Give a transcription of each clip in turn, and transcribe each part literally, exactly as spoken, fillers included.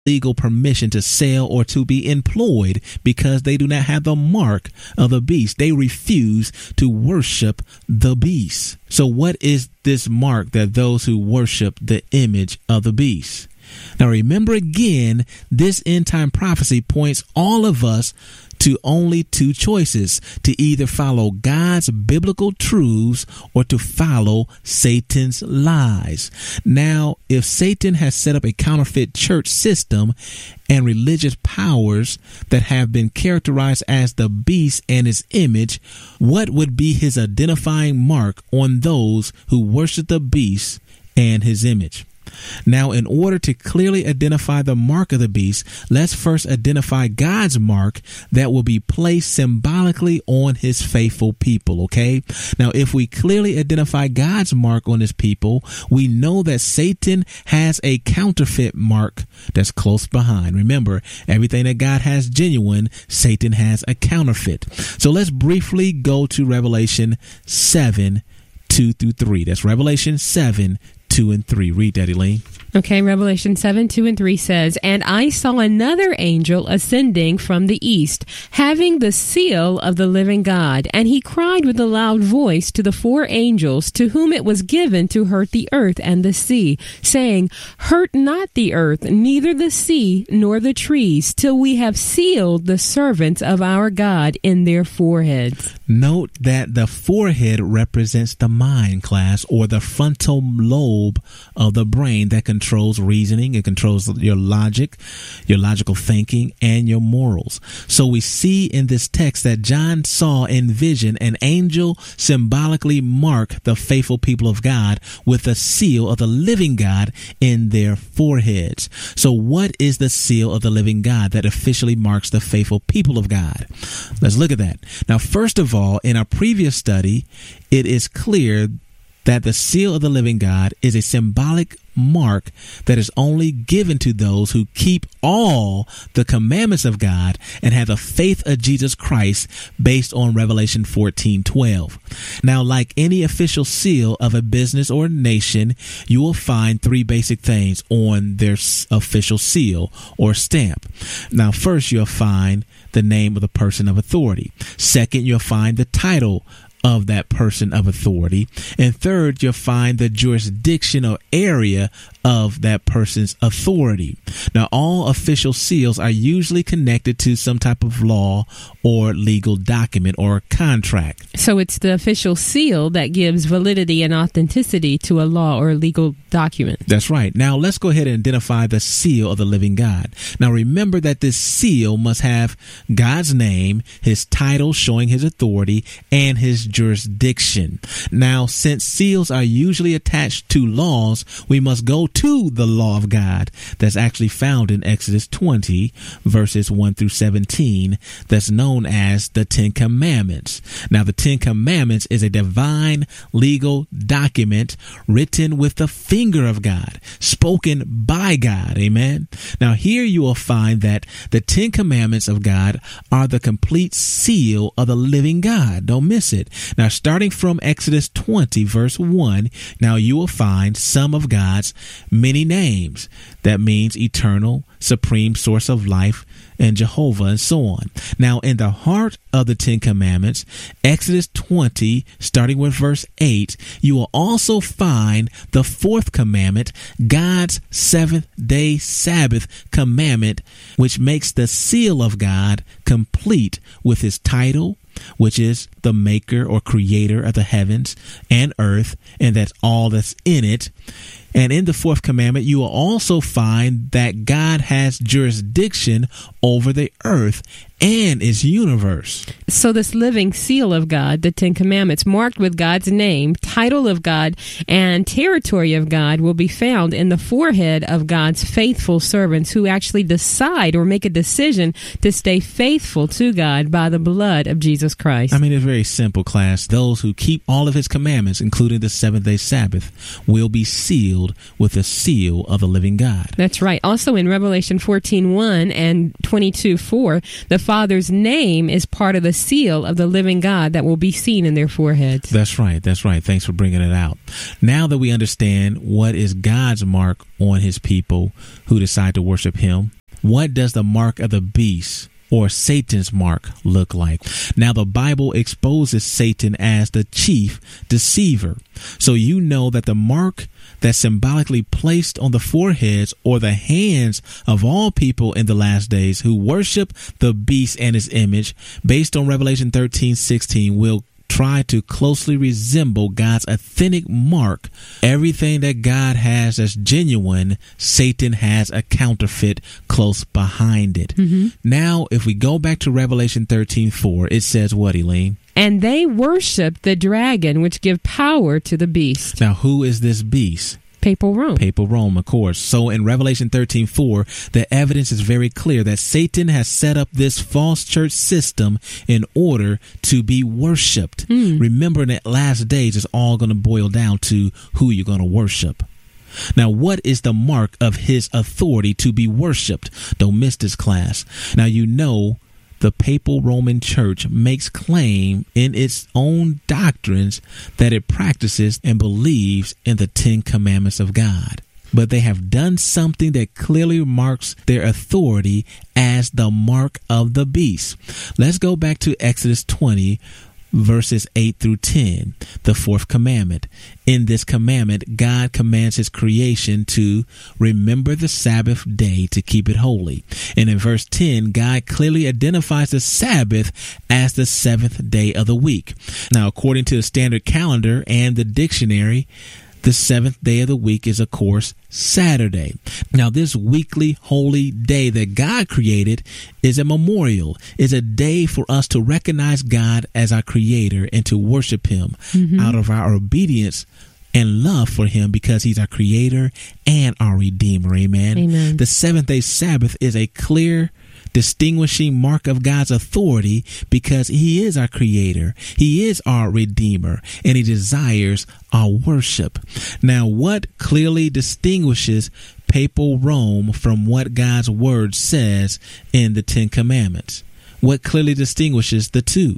legal permission to sell or to be employed because they do not have the mark of the beast. They refuse to worship the beast. So what is this mark that those who worship the image of the beast? Now remember again, this end time prophecy points all of us to only two choices: to either follow God's biblical truths or to follow Satan's lies. Now, if Satan has set up a counterfeit church system and religious powers that have been characterized as the beast and his image, what would be his identifying mark on those who worship the beast and his image? Now, in order to clearly identify the mark of the beast, let's first identify God's mark that will be placed symbolically on his faithful people, okay? Now, if we clearly identify God's mark on his people, we know that Satan has a counterfeit mark that's close behind. Remember, everything that God has genuine, Satan has a counterfeit. So let's briefly go to Revelation seven, two through three. That's Revelation seven, two and three. Read that, Elaine. Okay, Revelation seven, two and three says, "And I saw another angel ascending from the east, having the seal of the living God. And he cried with a loud voice to the four angels to whom it was given to hurt the earth and the sea, saying, Hurt not the earth, neither the sea, nor the trees, till we have sealed the servants of our God in their foreheads." Note that the forehead represents the mind, class, or the frontal lobe of the brain that controls reasoning. It controls your logic, your logical thinking, and your morals. So we see in this text that John saw in vision an angel symbolically mark the faithful people of God with the seal of the living God in their foreheads. So what is the seal of the living God that officially marks the faithful people of God? Let's look at that. Now, first of all, in our previous study, it is clear that the seal of the living God is a symbolic mark that is only given to those who keep all the commandments of God and have the faith of Jesus Christ based on Revelation fourteen twelve. Now, like any official seal of a business or nation, you will find three basic things on their official seal or stamp. Now, first, you'll find the name of the person of authority. Second, you'll find the title of that person of authority. And third, you'll find the jurisdiction or area of that person's authority. Now, all official seals are usually connected to some type of law or legal document or contract. So it's the official seal that gives validity and authenticity to a law or a legal document. That's right. Now, let's go ahead and identify the seal of the living God. Now, remember that this seal must have God's name, his title showing his authority, and his jurisdiction. Now, since seals are usually attached to laws, we must go to the law of God that's actually found in Exodus twenty, verses one through seventeen, that's known as the Ten Commandments. Now, the Ten Commandments is a divine legal document written with the finger of God, spoken by God. Amen. Now, here you will find that the Ten Commandments of God are the complete seal of the living God. Don't miss it. Now, starting from Exodus twenty, verse one, now you will find some of God's many names. That means eternal, supreme source of life, and Jehovah, and so on. Now, in the heart of the Ten Commandments, Exodus twenty, starting with verse eight, you will also find the fourth commandment, God's seventh day Sabbath commandment, which makes the seal of God complete with his title, which is the maker or creator of the heavens and earth, and that's all that's in it. And in the fourth commandment, you will also find that God has jurisdiction over the earth and its universe. So this living seal of God, the Ten Commandments, marked with God's name, title of God, and territory of God, will be found in the forehead of God's faithful servants who actually decide or make a decision to stay faithful to God by the blood of Jesus Christ. I mean, it's very simple, class. Those who keep all of his commandments, including the seventh day Sabbath, will be sealed sealed with the seal of the living God. That's right. Also in Revelation fourteen one and twenty-two four, the Father's name is part of the seal of the living God that will be seen in their foreheads. That's right. That's right. Thanks for bringing it out. Now that we understand what is God's mark on his people who decide to worship him, what does the mark of the beast or Satan's mark look like? Now, the Bible exposes Satan as the chief deceiver. So you know that the mark that's symbolically placed on the foreheads or the hands of all people in the last days who worship the beast and his image, based on Revelation thirteen sixteen, will try to closely resemble God's authentic mark. Everything that God has that's genuine, Satan has a counterfeit close behind it. Mm-hmm. Now, if we go back to Revelation thirteen four, it says what, Elaine? And they worship the dragon, which give power to the beast. Now, who is this beast? Papal Rome. Papal Rome, of course. So in Revelation thirteen four, the evidence is very clear that Satan has set up this false church system in order to be worshipped. Mm. Remember, in the last days, it's all going to boil down to who you're going to worship. Now, what is the mark of his authority to be worshipped? Don't miss this, class. Now, you know, the Papal Roman Church makes claim in its own doctrines that it practices and believes in the Ten Commandments of God. But they have done something that clearly marks their authority as the mark of the beast. Let's go back to Exodus twenty, verses eight through ten, the fourth commandment. In this commandment, God commands his creation to remember the Sabbath day to keep it holy. And in verse ten, God clearly identifies the Sabbath as the seventh day of the week. Now, according to the standard calendar and the dictionary, the seventh day of the week is, of course, Saturday. Now, this weekly holy day that God created is a memorial, is a day for us to recognize God as our creator and to worship him mm-hmm. out of our obedience and love for him, because he's our creator and our redeemer. Amen. Amen. The seventh day Sabbath is a clear distinguishing mark of God's authority, because he is our creator, he is our redeemer, and he desires our worship. Now, what clearly distinguishes Papal Rome from what God's word says in the Ten Commandments? What clearly distinguishes the two?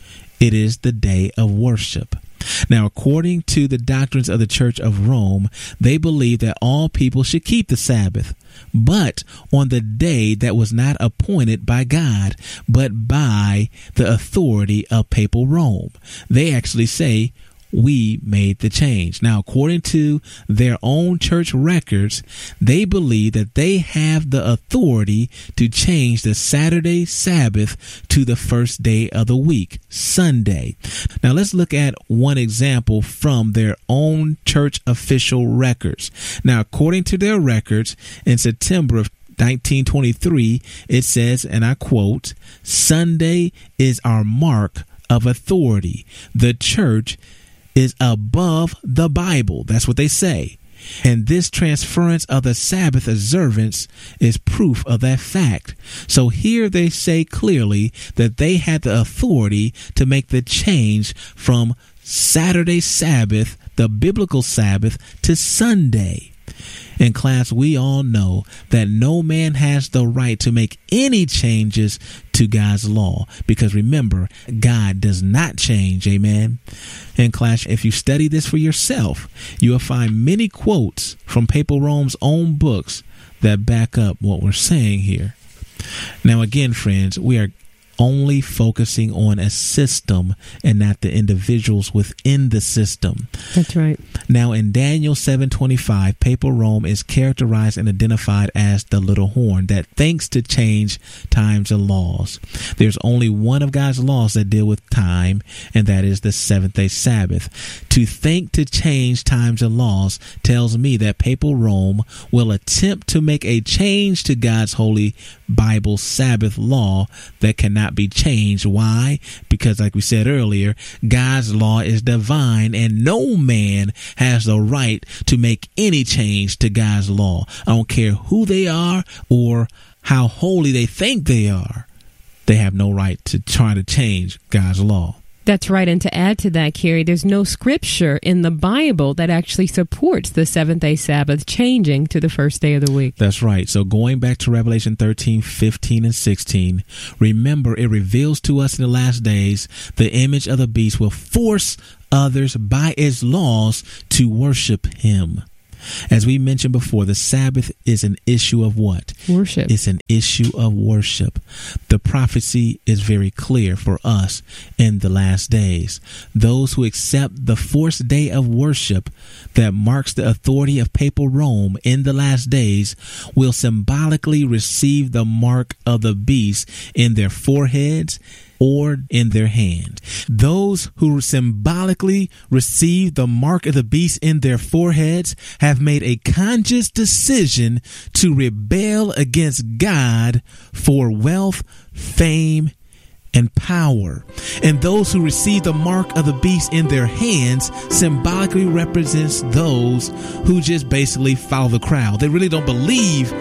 It is the day of worship. Now, according to the doctrines of the Church of Rome, they believe that all people should keep the Sabbath, but on the day that was not appointed by God, but by the authority of Papal Rome. They actually say, we made the change. Now, according to their own church records, they believe that they have the authority to change the Saturday Sabbath to the first day of the week, Sunday. Now, let's look at one example from their own church official records. Now, according to their records, in September of nineteen twenty-three, it says, and I quote, "Sunday is our mark of authority. The church is above the Bible." That's what they say. And this transference of the Sabbath observance is proof of that fact. So here they say clearly that they had the authority to make the change from Saturday Sabbath, the biblical Sabbath, to Sunday. In class, we all know that no man has the right to make any changes to God's law, because remember, God does not change. Amen. In class, if you study this for yourself, you will find many quotes from Papal Rome's own books that back up what we're saying here. Now, again, friends, we are only focusing on a system and not the individuals within the system. That's right. Now, in Daniel seven twenty-five, Papal Rome is characterized and identified as the little horn that thinks to change times and laws. There's only one of God's laws that deal with time, and that is the seventh day Sabbath. To think to change times and laws tells me that Papal Rome will attempt to make a change to God's holy Bible Sabbath law that cannot be changed. Why? Because, like we said earlier, God's law is divine, and no man has the right to make any change to God's law. I don't care who they are or how holy they think they are. They have no right to try to change God's law. That's right. And to add to that, Carrie, there's no scripture in the Bible that actually supports the seventh-day Sabbath changing to the first day of the week. That's right. So going back to Revelation thirteen, fifteen, and sixteen, remember it reveals to us in the last days the image of the beast will force others by its laws to worship him. As we mentioned before, the Sabbath is an issue of what? Worship. It's an issue of worship. The prophecy is very clear for us in the last days. Those who accept the forced day of worship that marks the authority of papal Rome in the last days will symbolically receive the mark of the beast in their foreheads or in their hand. Those who symbolically receive the mark of the beast in their foreheads have made a conscious decision to rebel against God for wealth, fame, and power. And those who receive the mark of the beast in their hands symbolically represents those who just basically follow the crowd. They really don't believe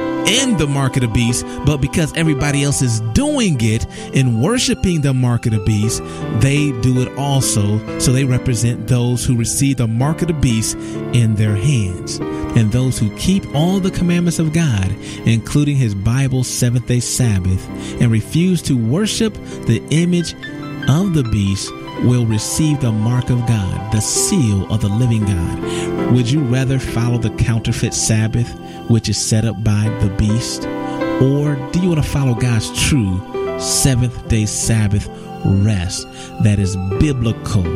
in the mark of the beast, but because everybody else is doing it and worshiping the mark of the beast, they do it also. So they represent those who receive the mark of the beast in their hands. And those who keep all the commandments of God, including his Bible's seventh-day Sabbath, and refuse to worship the image of the beast will receive the mark of God, the seal of the living God. Would you rather follow the counterfeit Sabbath, which is set up by the beast? Or do you want to follow God's true seventh day Sabbath rest that is biblical?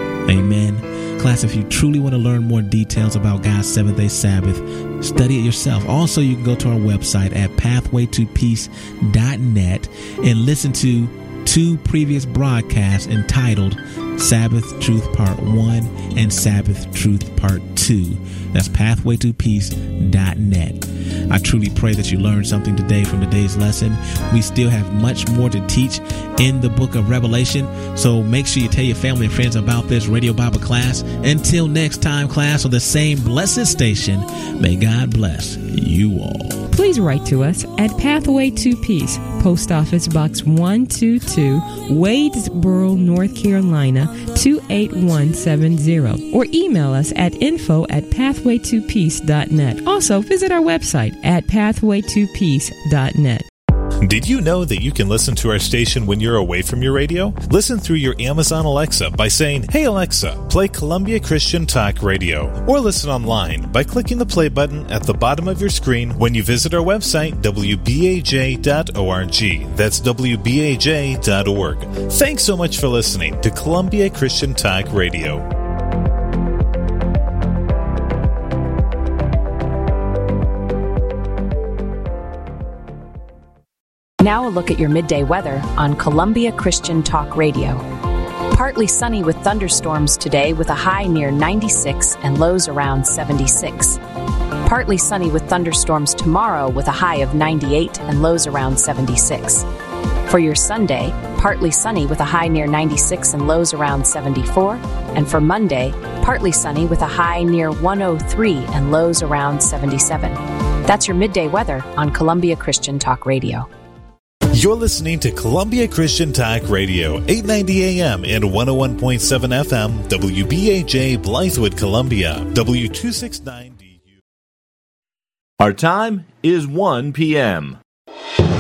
Amen. Class, if you truly want to learn more details about God's seventh day Sabbath, study it yourself. Also, you can go to our website at pathway to peace dot net and listen to two previous broadcasts entitled Sabbath Truth Part one and Sabbath Truth Part two. That's pathway to peace dot net. I truly pray that you learned something today from today's lesson. We still have much more to teach in the book of Revelation, so make sure you tell your family and friends about this radio Bible class. Until next time, class, on the same blessed station, may God bless you all. Please write to us at Pathway to Peace, Post Office Box one two two, Wadesboro, North Carolina, two eight one seven zero, or email us at info at pathway to peace dot net. Also, visit our website at pathway to peace dot net. Did you know that you can listen to our station when you're away from your radio? Listen through your Amazon Alexa by saying, "Hey Alexa, play Columbia Christian Talk Radio." Or listen online by clicking the play button at the bottom of your screen when you visit our website, w b a j dot org. That's w b a j dot org. Thanks so much for listening to Columbia Christian Talk Radio. Now a look at your midday weather on Columbia Christian Talk Radio. Partly sunny with thunderstorms today with a high near ninety-six and lows around seventy-six. Partly sunny with thunderstorms tomorrow with a high of ninety-eight and lows around seventy-six. For your Sunday, partly sunny with a high near ninety-six and lows around seventy-four. And for Monday, partly sunny with a high near one oh three and lows around seventy-seven. That's your midday weather on Columbia Christian Talk Radio. You're listening to Columbia Christian Talk Radio, eight ninety A M and one oh one point seven F M, W B A J, Blythewood, Columbia, W two sixty-nine D U. Our time is one p.m.